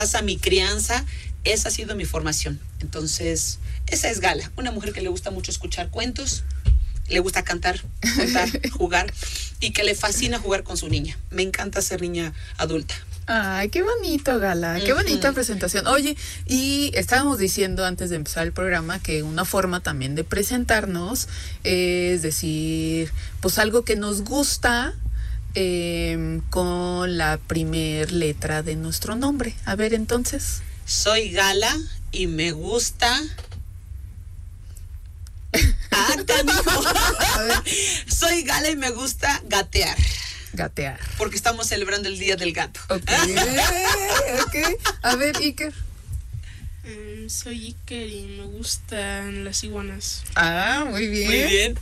mi crianza, esa ha sido mi formación. Entonces, esa es Gala, una mujer que le gusta mucho escuchar cuentos, le gusta cantar, contar, jugar, y que le fascina jugar con su niña. Me encanta ser niña adulta. Ay, qué bonito, Gala, qué bonita presentación. Oye, y estábamos diciendo antes de empezar el programa que una forma también de presentarnos es decir, pues algo que nos gusta con la primer letra de nuestro nombre. A ver, entonces. Soy Gala y me gusta... Soy Gala y me gusta gatear. Gatear. Porque estamos celebrando el Día del Gato. Ok. A ver, Iker. Soy Iker y me gustan las iguanas. Ah, muy bien. Muy bien.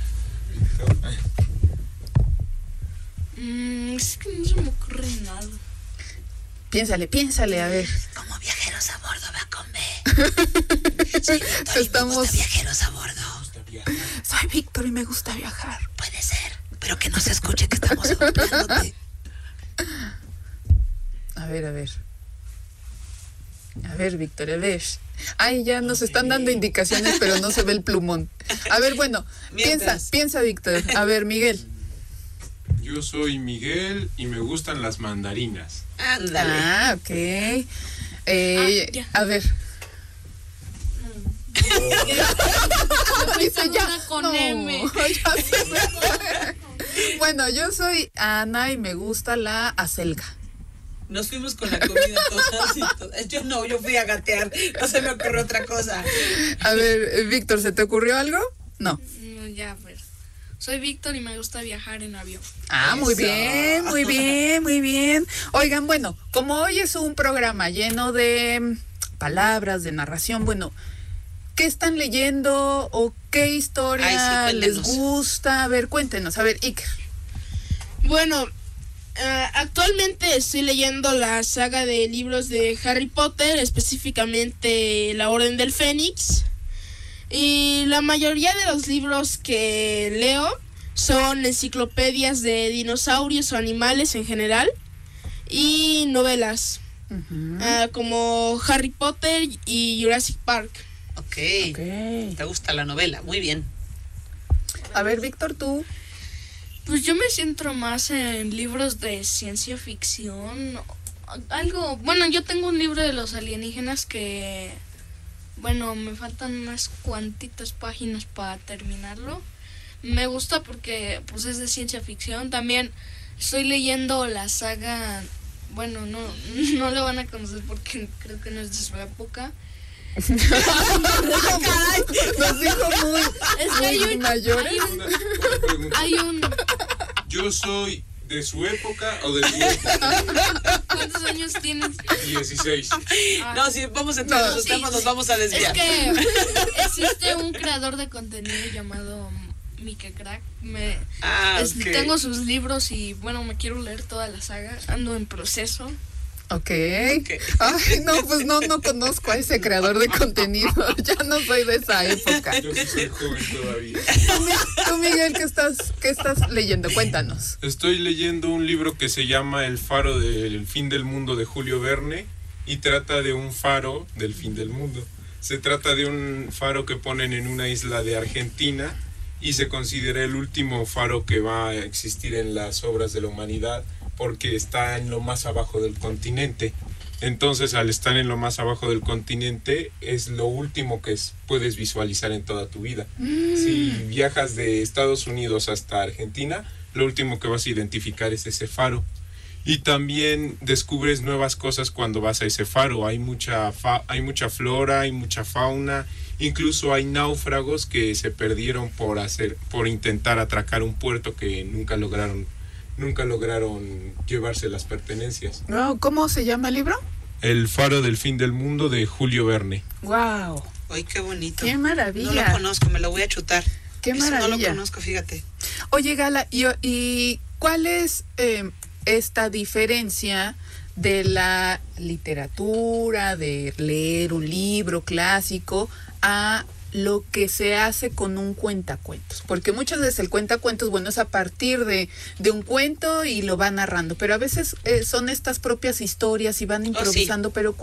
Es que no se me ocurre nada. Piénsale, a ver. Como viajeros a bordo va con B. Soy Víctor y me gusta viajeros a bordo. Soy Víctor y me gusta viajar. Puede ser, pero que no se escuche que estamos golpeándote. A ver. A ver, Víctor, a ver. Ay, ya nos están dando indicaciones, pero no se ve el plumón. A ver, bueno, piensa, Víctor. A ver, Miguel. Yo soy Miguel y me gustan las mandarinas. Ándale. Ah, ok. A ver. Dice ya. Con M. Ya se me fue. Bueno, yo soy Ana y me gusta la acelga. Nos fuimos con la comida todas. Yo fui a gatear. No se me ocurrió otra cosa. A ver, Víctor, ¿se te ocurrió algo? No. Ya, a ver. Soy Víctor y me gusta viajar en avión. Ah, muy bien. Oigan, bueno, como hoy es un programa lleno de palabras, de narración, bueno, ¿qué están leyendo o qué historia les gusta? A ver, cuéntenos. A ver, Iker. Bueno, actualmente estoy leyendo la saga de libros de Harry Potter, específicamente La Orden del Fénix. Y la mayoría de los libros que leo son enciclopedias de dinosaurios o animales en general y novelas, como Harry Potter y Jurassic Park. Ok. ¿Te gusta la novela? Muy bien. A ver, Víctor, tú. Pues yo me centro más en libros de ciencia ficción. Bueno, yo tengo un libro de los alienígenas que... Bueno, me faltan unas cuantitas páginas para terminarlo. Me gusta porque pues es de ciencia ficción. También estoy leyendo la saga... Bueno, no lo van a conocer porque creo que no es de su época. Nos dijo muy, es que muy mayor. Hay un... Yo soy de su época o de mi época. ¿Cuántos años tienes? 16. No, si vamos a entrar en esos temas nos vamos a desviar. Es que existe un creador de contenido llamado Mike Crack. Tengo sus libros y bueno, me quiero leer toda la saga. Ando en proceso. Ok. Ay, no, pues no conozco a ese creador de contenido. Ya no soy de esa época. Yo sí soy joven todavía. Tú, Miguel, ¿qué estás leyendo? Cuéntanos. Estoy leyendo un libro que se llama El faro del fin del mundo de Julio Verne y trata de un faro del fin del mundo. Se trata de un faro que ponen en una isla de Argentina y se considera el último faro que va a existir en las obras de la humanidad, porque está en lo más abajo del continente. Entonces, al estar en lo más abajo del continente, es lo último que puedes visualizar en toda tu vida. Si viajas de Estados Unidos hasta Argentina, lo último que vas a identificar es ese faro. Y también descubres nuevas cosas cuando vas a ese faro. Hay mucha flora, hay mucha fauna. Incluso hay náufragos que se perdieron por intentar atracar un puerto que nunca lograron llevarse las pertenencias. ¿Cómo se llama el libro? El faro del fin del mundo de Julio Verne. Wow. Ay, qué bonito. Qué maravilla. No lo conozco, me lo voy a chutar. Qué maravilla. No lo conozco, fíjate. Oye, Gala, ¿y cuál es esta diferencia de la literatura, de leer un libro clásico, a lo que se hace con un cuentacuentos, porque muchas veces el cuentacuentos, bueno, es a partir de un cuento y lo va narrando, pero a veces son estas propias historias y van improvisando, pero